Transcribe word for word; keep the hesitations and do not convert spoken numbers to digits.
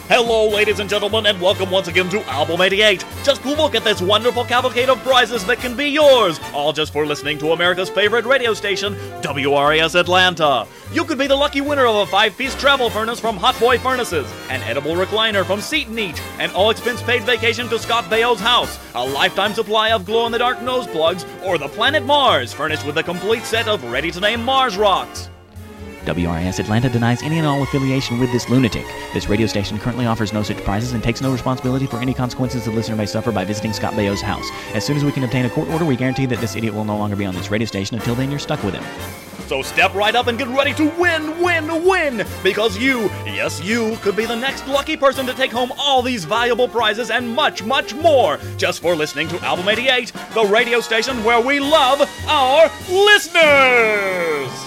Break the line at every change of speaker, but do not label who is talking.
Hello, ladies and gentlemen, and welcome once again to Album eighty-eight. Just look at this wonderful cavalcade of prizes that can be yours, all just for listening to America's favorite radio station, W R A S Atlanta. You could be the lucky winner of a five-piece travel furnace from Hot Boy Furnaces, an edible recliner from Seat and Eat, an all-expense-paid vacation to Scott Baio's house, a lifetime supply of glow-in-the-dark nose plugs, or the planet Mars, furnished with a complete set of ready-to-name Mars rocks.
W R A S Atlanta denies any and all affiliation with this lunatic. This radio station currently offers no such prizes and takes no responsibility for any consequences the listener may suffer by visiting Scott Baio's house. As soon as we can obtain a court order, we guarantee that this idiot will no longer be on this radio station. Until then, you're stuck with him.
So step right up and get ready to win, win, win! Because you, yes you, could be the next lucky person to take home all these valuable prizes and much, much more, just for listening to Album eighty-eight, the radio station where we love our listeners!